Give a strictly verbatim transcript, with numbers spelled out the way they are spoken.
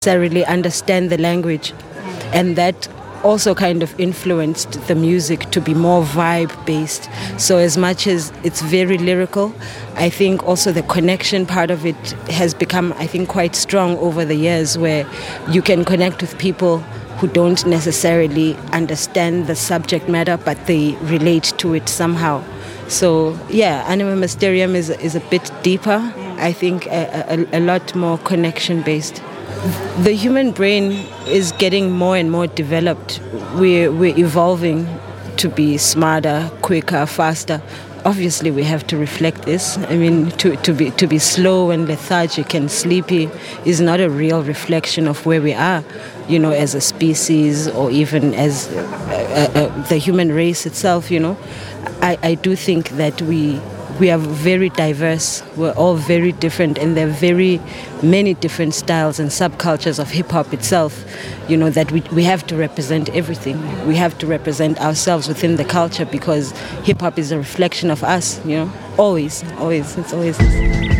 necessarily understand the language, and that also kind of influenced the music to be more vibe-based. So as much as it's very lyrical, I think also the connection part of it has become, I think, quite strong over the years, where you can connect with people who don't necessarily understand the subject matter, but they relate to it somehow. So yeah, Anima Mysterium is, is a bit deeper, I think, a, a, a lot more connection-based. The human brain is getting more and more developed. We're, we're evolving to be smarter, quicker, faster. Obviously, we have to reflect this. I mean, to, to, be, to be slow and lethargic and sleepy is not a real reflection of where we are, you know, as a species, or even as uh, uh, the human race itself, you know. I, I do think that we we are very diverse. We're all very different, and there are very many different styles and subcultures of hip-hop itself, you know, that we, we have to represent everything. We have to represent ourselves within the culture, because hip-hop is a reflection of us, you know, always, always, it's always.